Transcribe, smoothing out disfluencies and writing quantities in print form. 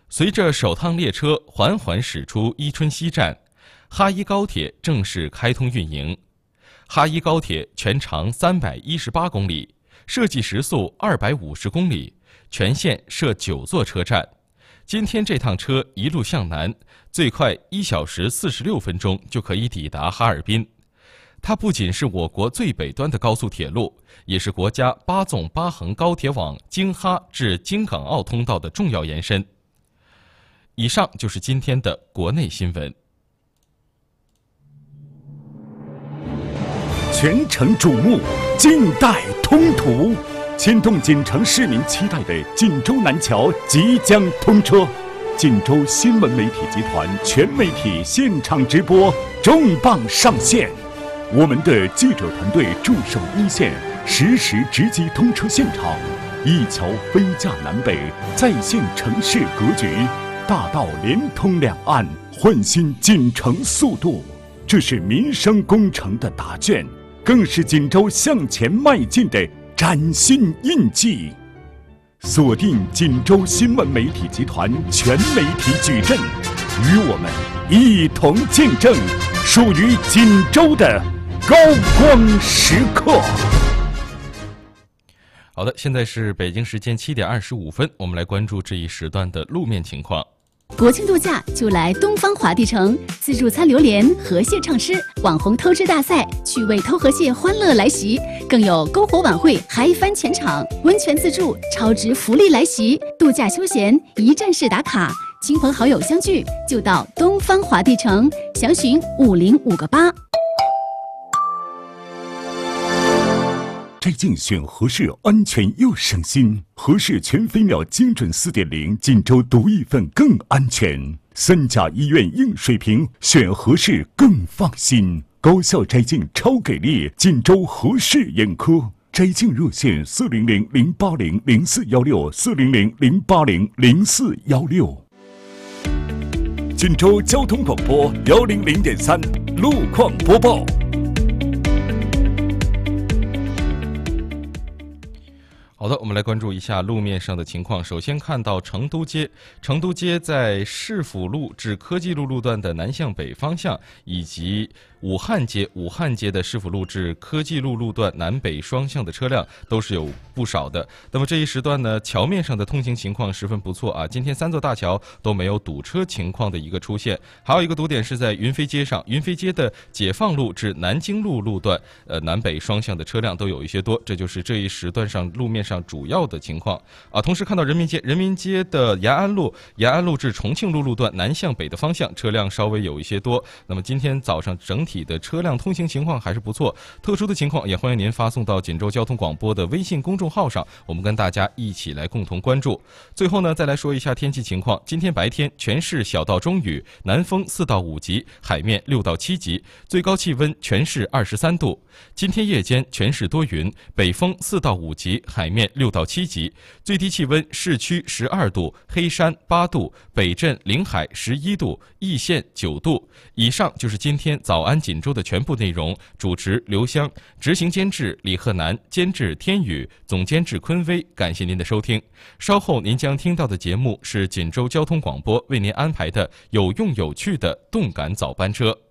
随着首趟列车缓缓驶出伊春西站，哈伊高铁正式开通运营。哈伊高铁全长318公里，设计时速250公里，全线设9座车站。今天这趟车一路向南，最快1小时46分钟就可以抵达哈尔滨。它不仅是我国最北端的高速铁路，也是国家8纵8横高铁网京哈至京港澳通道的重要延伸。以上就是今天的国内新闻。 全城瞩目，近代通途，牵动锦城市民期待的锦州南桥即将通车。锦州新闻媒体集团全媒体现场直播重磅上线，我们的记者团队驻守一线，实时直击通车现场。一桥飞架南北，再现城市格局，大道连通两岸，焕新锦城速度。这是民生工程的答卷，更是锦州向前迈进的崭新印记。锁定锦州新闻媒体集团全媒体矩阵，与我们一同见证属于锦州的高光时刻。 好的，现在是北京时间7点25分，我们来关注这一时段的路面情况。 国庆度假就来东方华地城，自助餐榴莲、河蟹畅吃，网红偷吃大赛，趣味偷河蟹欢乐来袭，更有篝火晚会嗨翻全场，温泉自助超值福利来袭，度假休闲一站式打卡，亲朋好友相聚就到东方华地城，详询50588。 摘镜选合适，安全又省心。合适全飞秒精准4.0，锦州独一份更安全。3甲医院硬水平，选合适更放心。高效摘镜超给力，锦州合适眼科。摘镜热线400-080-0416，400-080-0416。锦州交通广播100.3路况播报。 好的，我们来关注一下路面上的情况。首先看到成都街，成都街在市府路至科技路路段的南向北方向，以及武汉街的市府路至科技路路段南北双向的车辆都是有不少的。那么这一时段呢，桥面上的通行情况十分不错啊，今天3座大桥都没有堵车情况的一个出现。还有一个堵点是在云飞街上，云飞街的解放路至南京路路段，南北双向的车辆都有一些多，这就是这一时段上路面上主要的情况啊。同时看到人民街的延安路至重庆路路段南向北的方向车辆稍微有一些多。那么今天早上整体的车辆通行情况还是不错，特殊的情况也欢迎您发送到锦州交通广播的微信公众号上，我们跟大家一起来共同关注。最后呢，再来说一下天气情况。今天白天全市小到中雨，南风4到5级，海面6到7级，最高气温全市23度。今天夜间全市多云，北风4到5级，海面6到7级，最低气温市区12度，黑山8度，北镇临海11度，易县9度。以上就是今天早安锦州的全部内容。主持刘湘，执行监制李鹤南，监制天宇，总监制坤威。感谢您的收听。稍后您将听到的节目是锦州交通广播为您安排的有用有趣的动感早班车。